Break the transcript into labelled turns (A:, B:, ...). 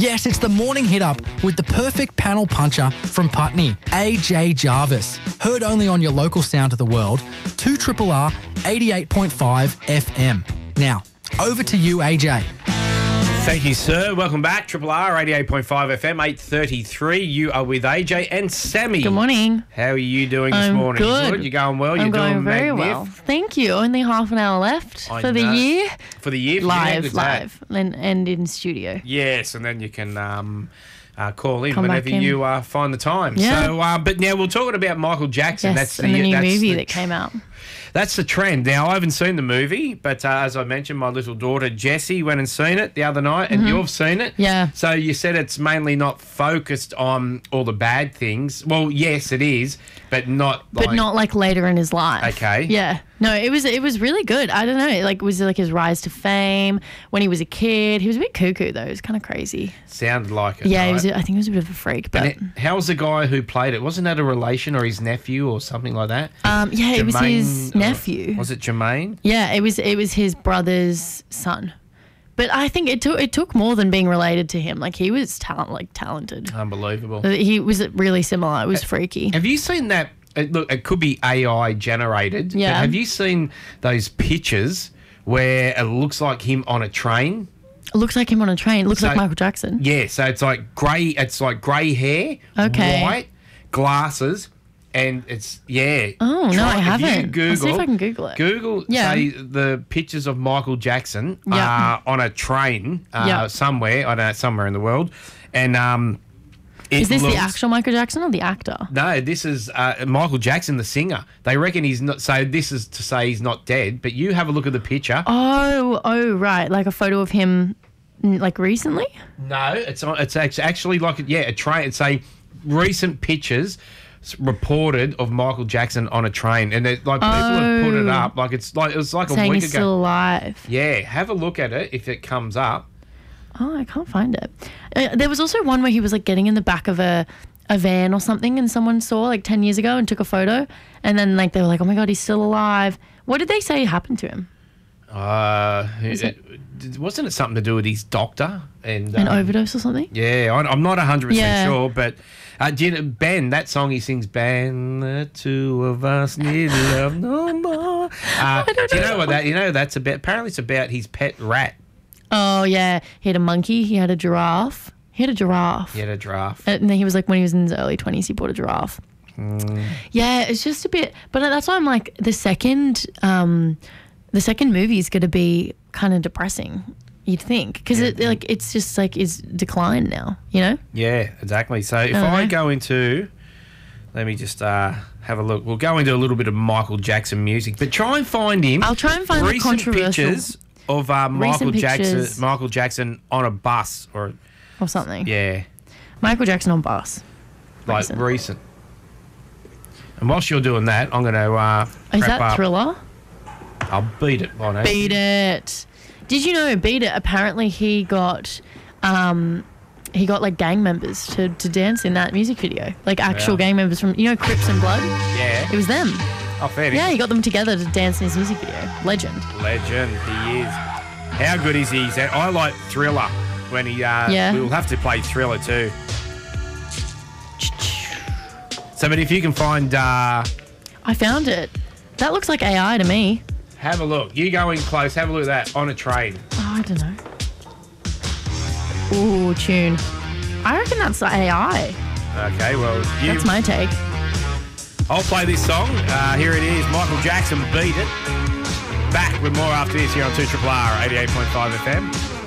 A: Yes, it's the morning hit up with the perfect panel puncher from Putney, AJ Jarvis. Heard only on your local sound of the world, 2RRR 88.5 FM. Now, over to you, AJ.
B: Thank you, sir. Welcome back. Triple R, 88.5 FM, 8:33. You are with AJ and Sammy.
C: Good morning.
B: How are you doing this morning?
C: Good.
B: You're going well?
C: I'm
B: You're
C: going
B: doing
C: very
B: magnificent.
C: well. Thank you. Only half an hour left for the
B: know.
C: year.
B: For the year?
C: Live, and in studio.
B: Yes, and then you can call in
C: Come
B: whenever
C: back in.
B: you find the time.
C: Yeah.
B: So, but now we're talking about Michael Jackson.
C: Yes, and the new movie that came out.
B: That's the trend. Now, I haven't seen the movie, but as I mentioned, my little daughter Jessie went and seen it the other night, and you've seen it.
C: Yeah.
B: So you said it's mainly not focused on all the bad things. Well, yes, it is, but not
C: Not later in his life.
B: Okay.
C: Yeah. No, it was really good. I don't know. Was it his rise to fame when he was a kid? He was a bit cuckoo though. It was kind of crazy.
B: Sounded like it.
C: Yeah,
B: right?
C: I think he was a bit of a freak. But
B: How was the guy who played it? Wasn't that a relation or his nephew or something like that?
C: yeah, it was his
B: Jermaine,
C: nephew.
B: Was it Jermaine?
C: Yeah, it was his brother's son. But I think it took more than being related to him. He was talented.
B: Unbelievable.
C: He was really similar. It was freaky.
B: Have you seen that? Look, it could be AI generated.
C: Yeah.
B: But have you seen those pictures where it looks like him on a train?
C: It looks like him on a train. It looks like Michael Jackson.
B: Yeah, so it's like grey. It's like grey hair,
C: Okay.
B: white glasses, and it's
C: Oh, no, I haven't.
B: If you
C: I'll see if I can Google it.
B: Google,
C: Yeah.
B: say the pictures of Michael Jackson
C: Yeah.
B: on a train
C: Yeah.
B: somewhere. I don't know, somewhere in the world, and
C: Is this the actual Michael Jackson or the actor?
B: No, this is Michael Jackson, the singer. They reckon he's not. So this is to say he's not dead. But you have a look at the picture.
C: Oh, right. Like a photo of him, recently?
B: No, it's actually like a train. It's a recent pictures reported of Michael Jackson on a train, and people have put it up. It was like
C: Saying
B: a week
C: he's
B: ago.
C: still alive.
B: Yeah, have a look at it if it comes up.
C: Oh, I can't find it. There was also one where he was getting in the back of a van or something, and someone saw 10 years ago and took a photo, and then they were like, "Oh my God, he's still alive." What did they say happened to him?
B: Wasn't it something to do with his doctor and
C: An overdose or something?
B: Yeah, I'm not 100%
C: Yeah.
B: sure, but do you know, Ben, that song he sings, Ben, the two of us need love no more. Do you know what that? You know that's about. Apparently, it's about his pet rat.
C: Oh yeah, he had a monkey. He had a giraffe. He had a giraffe.
B: He had a giraffe.
C: And then he was when he was in his early 20s, he bought a giraffe. Yeah, it's just a bit. But that's why I'm like, the second movie is going to be kind of depressing. You'd think, because it's just is decline now. You know?
B: Yeah, exactly. So if I go into, let me just have a look. We'll go into a little bit of Michael Jackson music, but try and find him.
C: I'll try and find the
B: recent
C: controversial
B: pictures of Michael Jackson on a bus or
C: something.
B: Yeah.
C: Michael Jackson on bus.
B: Recent. And whilst you're doing that, I'm going to
C: Is that Thriller?
B: I'll beat it.
C: Beat It. Did you know Beat It? Apparently he got gang members to dance in that music video. Actual gang members from Crips and Blood.
B: Yeah.
C: It was them.
B: Oh, fair.
C: Yeah, he got them together to dance in his music video. Legend.
B: He is. How good is he? I like Thriller when he. We'll have to play Thriller too. So, but if you can find.
C: I found it. That looks like AI to me.
B: Have a look. You go in close. Have a look at that on a train.
C: Oh, I don't know. Ooh, tune. I reckon that's AI.
B: Okay, well,
C: that's my take.
B: I'll play this song. Here it is. Michael Jackson, Beat It. Back with more after this here on 2RRR 88.5 FM.